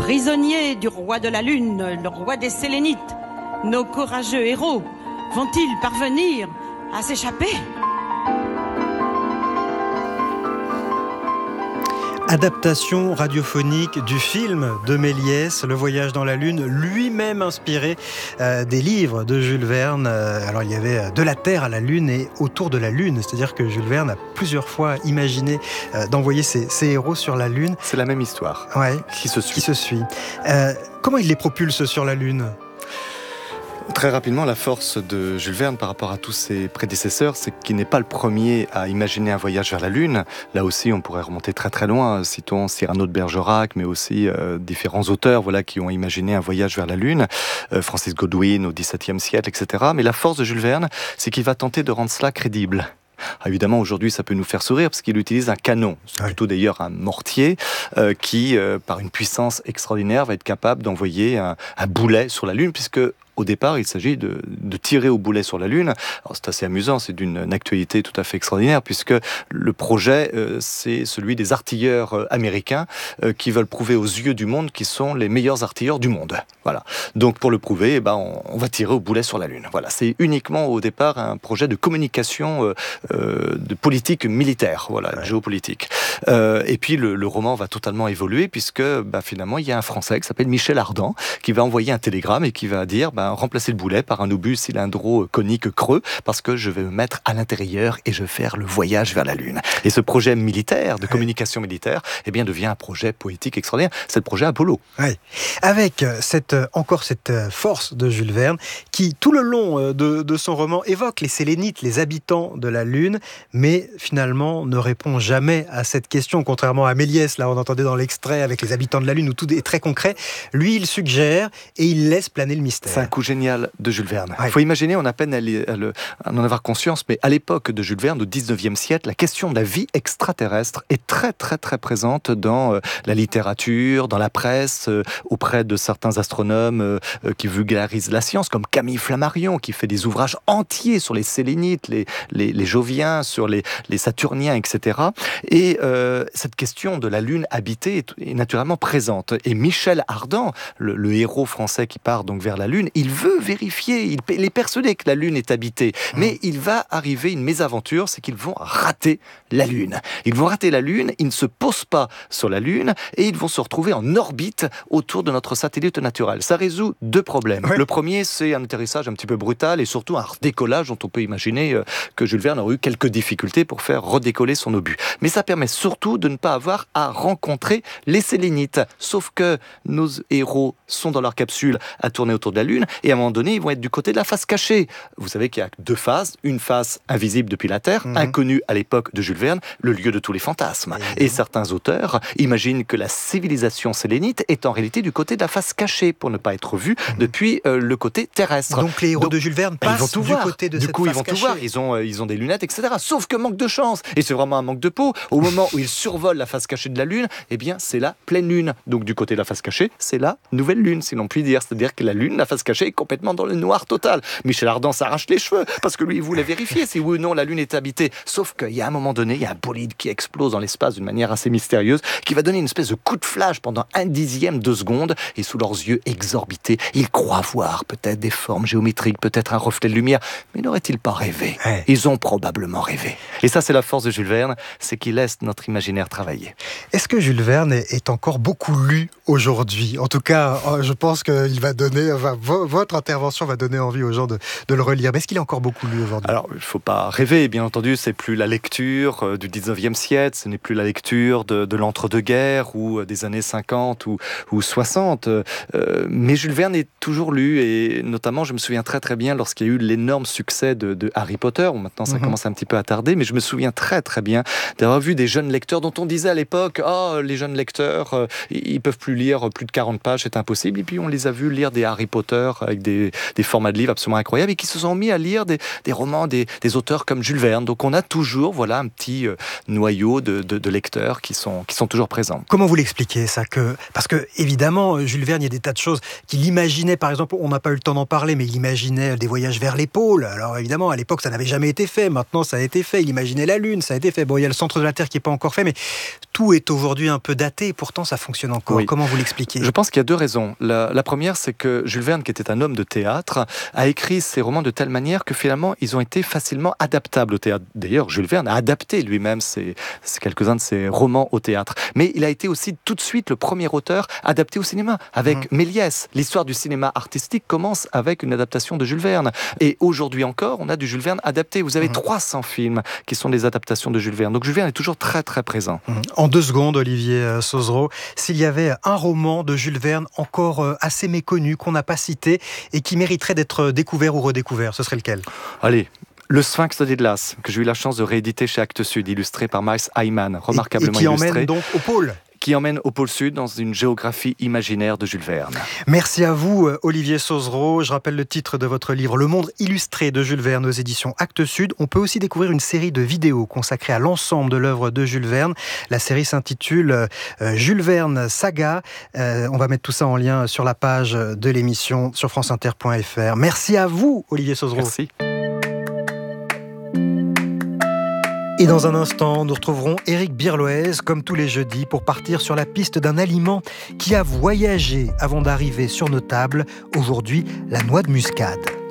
Prisonniers du roi de la Lune, le roi des Sélénites, nos courageux héros vont-ils parvenir à s'échapper ? Adaptation radiophonique du film de Méliès, Le Voyage dans la Lune, lui-même inspiré des livres de Jules Verne. Alors il y avait de la Terre à la Lune et autour de la Lune, c'est-à-dire que Jules Verne a plusieurs fois imaginé d'envoyer ses héros sur la Lune. C'est la même histoire qui se suit. Comment il les propulse sur la Lune ? Très rapidement, la force de Jules Verne par rapport à tous ses prédécesseurs, c'est qu'il n'est pas le premier à imaginer un voyage vers la Lune. Là aussi, on pourrait remonter très très loin. Citons Cyrano de Bergerac, mais aussi différents auteurs qui ont imaginé un voyage vers la Lune. Francis Godwin au XVIIe siècle, etc. Mais la force de Jules Verne, c'est qu'il va tenter de rendre cela crédible. Évidemment, aujourd'hui, ça peut nous faire sourire parce qu'il utilise un canon, c'est plutôt d'ailleurs un mortier qui, par une puissance extraordinaire, va être capable d'envoyer un boulet sur la Lune, puisque au départ, il s'agit de tirer au boulet sur la Lune. Alors, c'est assez amusant, c'est d'une actualité tout à fait extraordinaire, puisque le projet, c'est celui des artilleurs américains qui veulent prouver aux yeux du monde qu'ils sont les meilleurs artilleurs du monde. Voilà. Donc, pour le prouver, on va tirer au boulet sur la Lune. Voilà. C'est uniquement au départ un projet de communication de politique militaire, géopolitique. Et puis, le roman va totalement évoluer, puisque finalement, il y a un Français qui s'appelle Michel Ardan, qui va envoyer un télégramme et qui va dire remplacer le boulet par un obus cylindro conique creux, parce que je vais me mettre à l'intérieur et je vais faire le voyage vers la Lune. Et ce projet militaire, de communication militaire, devient un projet poétique extraordinaire. C'est le projet Apollo. Oui. Avec cette force de Jules Verne, qui tout le long de son roman évoque les Sélénites, les habitants de la Lune, mais finalement ne répond jamais à cette question, contrairement à Méliès, là on entendait dans l'extrait avec les habitants de la Lune, où tout est très concret. Lui, il suggère et il laisse planer le mystère. C'est un coup génial de Jules Verne. Il faut imaginer, on a peine à en avoir conscience, mais à l'époque de Jules Verne, au XIXe siècle, la question de la vie extraterrestre est très très très présente dans la littérature, dans la presse, auprès de certains astronomes qui vulgarisent la science, comme Camille Flammarion, qui fait des ouvrages entiers sur les Sélénites, les Joviens, sur les Saturniens, etc. Et cette question de la Lune habitée est naturellement présente. Et Michel Ardan, le héros français qui part donc vers la Lune, il veut vérifier, il est persuadé que la Lune est habitée, mais il va arriver une mésaventure, c'est qu'ils vont rater la Lune. Ils vont rater la Lune, ils ne se posent pas sur la Lune, et ils vont se retrouver en orbite autour de notre satellite naturel. Ça résout deux problèmes. Le premier, c'est un atterrissage un petit peu brutal, et surtout un redécollage dont on peut imaginer que Jules Verne aurait eu quelques difficultés pour faire redécoller son obus. Mais ça permet surtout de ne pas avoir à rencontrer les Sélénites. Sauf que nos héros sont dans leur capsule à tourner autour de la Lune, et à un moment donné, ils vont être du côté de la face cachée. Vous savez qu'il y a deux faces, une face invisible depuis la Terre, inconnue à l'époque de Jules Verne, le lieu de tous les fantasmes. Et certains auteurs imaginent que la civilisation sélénite est en réalité du côté de la face cachée, pour ne pas être vue depuis le côté terrestre. Donc les héros de Jules Verne passent du côté de cette face cachée. Du coup, ils vont tout voir, ils ont des lunettes, etc. Sauf que manque de chance, et c'est vraiment un manque de peau, au moment où ils survolent la face cachée de la Lune, c'est la pleine Lune. Donc du côté de la face cachée, c'est la nouvelle Lune, si l'on peut dire. C'est-à-dire que la Lune, la face cachée, est complètement dans le noir total. Michel Ardan s'arrache les cheveux, parce que lui, il voulait vérifier si oui ou non la Lune est habitée. Sauf qu'il y a un moment donné, il y a un bolide qui explose dans l'espace d'une manière assez mystérieuse, qui va donner une espèce de coup de flash pendant 1/10 de seconde, et sous leurs yeux exorbités, ils croient voir peut-être des formes géométriques, peut-être un reflet de lumière, mais n'auraient-ils pas rêvé ? Ils ont probablement rêvé. Et ça, c'est la force de Jules Verne, c'est qu'il laisse notre imaginaire travailler. Est-ce que Jules Verne est encore beaucoup lu aujourd'hui ? En tout cas, je pense qu'il va donner, votre intervention va donner envie aux gens de le relire. Mais est-ce qu'il est encore beaucoup lu aujourd'hui ? Alors, il ne faut pas rêver, bien entendu, c'est plus la lecture du 19e siècle, ce n'est plus la lecture de l'entre-deux-guerres ou des années 50 ou 60. Mais Jules Verne est toujours lu, et notamment, je me souviens très très bien lorsqu'il y a eu l'énorme succès de Harry Potter. Maintenant, ça commence un petit peu à tarder, mais je me souviens très très bien d'avoir vu des jeunes lecteurs dont on disait à l'époque « Oh, les jeunes lecteurs, ils peuvent plus lire plus de 40 pages, c'est impossible. » Et puis on les a vus lire des Harry Potter avec des formats de livres absolument incroyables, et qui se sont mis à lire des romans des auteurs comme Jules Verne. Donc on a toujours un petit noyau de lecteurs qui sont toujours présents. Comment vous l'expliquez ça, parce que évidemment, Jules Verne, il y a des tas de choses qu'il imaginait. Par exemple, on n'a pas eu le temps d'en parler, mais il imaginait des voyages vers les pôles. Alors évidemment, à l'époque, ça n'avait jamais été fait. Maintenant, ça a été fait. Il imaginait la Lune, ça a été fait. Bon, il y a le centre de la Terre qui n'est pas encore fait, mais tout est aujourd'hui un peu daté. Et pourtant, ça fonctionne encore. Oui. Comment Comment vous l'expliquez ? Je pense qu'il y a deux raisons. La première, c'est que Jules Verne, qui était un homme de théâtre, a écrit ses romans de telle manière que finalement, ils ont été facilement adaptables au théâtre. D'ailleurs, Jules Verne a adapté lui-même quelques-uns de ses romans au théâtre. Mais il a été aussi tout de suite le premier auteur adapté au cinéma, avec Méliès. L'histoire du cinéma artistique commence avec une adaptation de Jules Verne. Et aujourd'hui encore, on a du Jules Verne adapté. Vous avez 300 films qui sont des adaptations de Jules Verne. Donc Jules Verne est toujours très très présent. En 2 secondes, Olivier Sauzereau, s'il y avait un roman de Jules Verne encore assez méconnu, qu'on n'a pas cité et qui mériterait d'être découvert ou redécouvert, ce serait lequel ? Allez, Le Sphinx de Dédlas, que j'ai eu la chance de rééditer chez Actes Sud, illustré par Miles Hyman, remarquablement illustré. Et qui emmène donc au pôle. Qui emmène au pôle Sud dans une géographie imaginaire de Jules Verne. Merci à vous, Olivier Sauzereau. Je rappelle le titre de votre livre, Le Monde illustré de Jules Verne aux éditions Actes Sud. On peut aussi découvrir une série de vidéos consacrées à l'ensemble de l'œuvre de Jules Verne. La série s'intitule Jules Verne Saga. On va mettre tout ça en lien sur la page de l'émission sur franceinter.fr. Merci à vous, Olivier Sauzereau. Merci. Et dans un instant, nous retrouverons Éric Birloez, comme tous les jeudis, pour partir sur la piste d'un aliment qui a voyagé avant d'arriver sur nos tables. Aujourd'hui, la noix de muscade.